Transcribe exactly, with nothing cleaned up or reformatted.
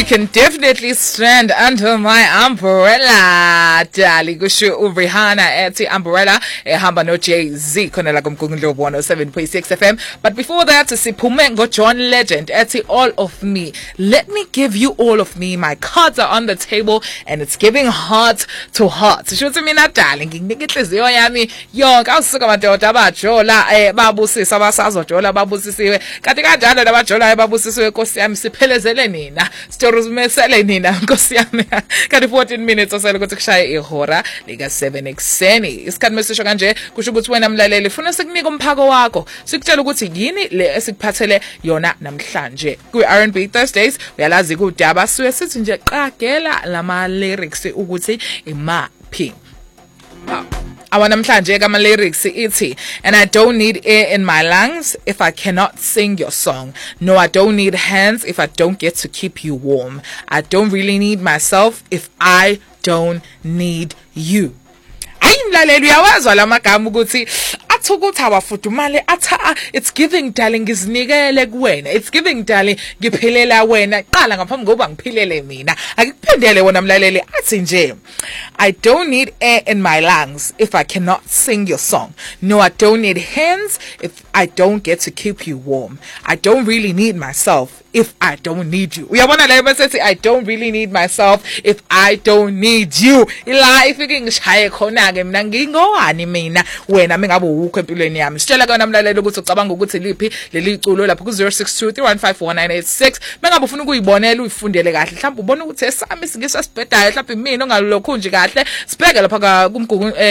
can definitely stand under my umbrella. Dali kusho uRihanna ethi umbrella ehamba no Jay-Z khona la kumgungundlovu one oh seven point six F M. But before that siphume ngo John Legend ethi all of me. Let me give you all of me. My cards are on the table and it's giving heart to heart. Shuthi mina darling nginika inhliziyo yami yonke awusuka madoda abajola eh babusisa abasazojola babusisiwe kanti kanjalo labajola babusisiwe Nkosi yami siphelezele nina stories mesele nina Nkosi yami kanti fourteen minutes osele ukuthi kushaye ihora lika seven ekseni isikhathi mesisho kanje kusho ukuthi wena mlaleli ufuna sikunika umphako wakho sikutshela ukuthi yini le esikuphathele yona namhlanje ku R and B Thursdays uyalazi kudaba suye sithi nje qagela lama lyrics ukuthi imaphi awanamhlanje kama lyrics ithi and I don't need air in my lungs if I cannot sing your song. No, I don't need hands if I don't get to keep you warm. I don't really need myself if I don't need you. Ayimlaleli uyawazwa lamagama ukuthi athukuthi awafudumale atha it's giving darling ngizinikele kuwena it's giving darling ngiphilela wena qala ngaphambi kokuba ngiphilele mina akuphendele wona mlaleli athi nje I don't need air in my lungs if I cannot sing your song. No, I don't need hands if I don't get to keep you warm. I don't really need myself if I don't need you. Uyabona la message I don't really need myself if I don't need you. Ila ifike ngishaye khona ke mina ngingowani mina wena mengabe ukho empilweni yami. Sitshela kana mlalelo ukuthi ucabanga ukuthi liphi leli culo lapha ku zero six two three one five four nine eight six. Mengabe ufuna ukuyibonela uyifundele kahle mhlawumbe ubone ukuthi esami singesasibhedayo mhlawumbe mina ongalokho nje kahle sibheke lapha kumgugu